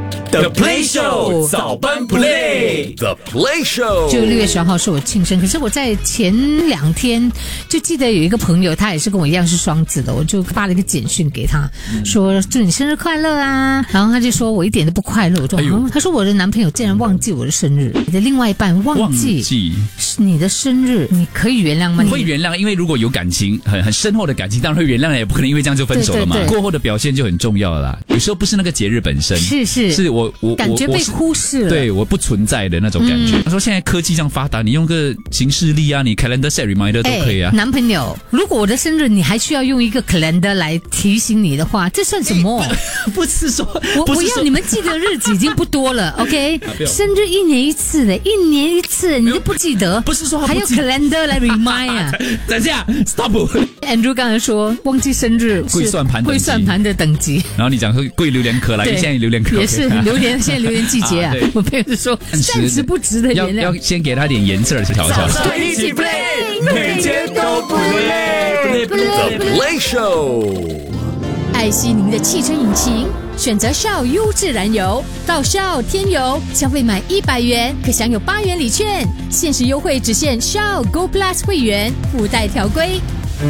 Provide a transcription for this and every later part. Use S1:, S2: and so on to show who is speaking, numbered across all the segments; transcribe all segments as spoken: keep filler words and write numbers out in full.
S1: The Play Show 早班 Play
S2: The Play Show
S3: 就六月十号是我庆生，可是我在前两天就记得有一个朋友，他也是跟我一样是双子的，我就发了一个简讯给他，嗯、说祝你生日快乐啊，然后他就说我一点都不快乐，我说、哎嗯、他说我的男朋友竟然忘记我的生日，你的另外一半忘记你的生日，你可以原谅吗？
S1: 会原谅，因为如果有感情很很深厚的感情，当然会原谅，也不可能因为这样就分手了嘛。对对对，过后的表现就很重要了啦，有时候不是那个节日本身，
S3: 是是
S1: 是我我
S3: 感觉被忽视了，
S1: 对，我不存在的那种感觉。嗯、他说现在科技这样发达，你用个行事历啊，你 calendar set reminder 都可以啊。
S3: 男朋友，如果我的生日你还需要用一个 calendar 来提醒你的话，这算什么？
S1: 不是说
S3: 我不要你们记得日子已经不多了 ，OK？ 生日一年一次的，一年一次你都不记得，
S1: 不是说
S3: 还有 calendar 来 remind 啊？
S1: 等一下 ，stop。Andrew
S3: 刚才说忘记生日
S1: 贵算盘
S3: 贵算盘的等级，
S1: 然后你讲说贵榴莲壳来，现在榴莲壳
S3: 也是榴莲，现在榴莲季节啊。我朋友就说暂时不值得原谅，
S1: 要先给他点颜色调调。
S2: 一起 play， 每天都不累。The Play Show，
S4: 爱惜您的汽车引擎，选择 Shell 优质燃油，到 Shell 添油，消费满一百元可享有八元礼券，限时优惠只限 Shell Go Plus 会员，附带条规。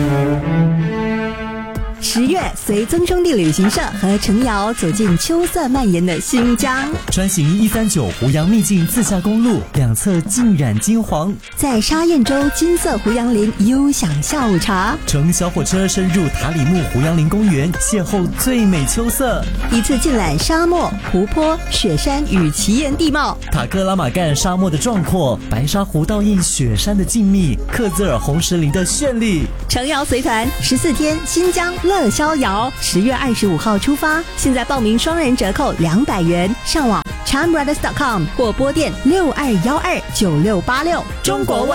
S5: 十月，随曾兄弟旅行社和程瑶走进秋色蔓延的新疆，
S6: 专行一三九胡杨秘境自驾公路，两侧浸染金黄，
S5: 在沙堰洲金色胡杨林悠享下午茶，
S6: 乘小火车深入塔里木胡杨林公园，邂逅最美秋色，
S5: 一次尽览沙漠、湖泊、雪山与奇岩地貌，
S6: 塔克拉玛干沙漠的壮阔，白沙湖倒映雪山的静谧，克孜尔红石林的绚丽。
S5: 程瑶随团十四天新疆乐逍遥，十月二十五号出发，现在报名双人折扣两百元，上网 charm brothers dot com 或拨电六二一二九六八六。中国问